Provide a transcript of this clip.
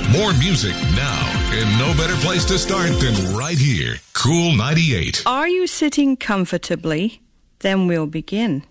More music now, and no better place to start than right here. Cool 98. Are you sitting comfortably? Then we'll begin.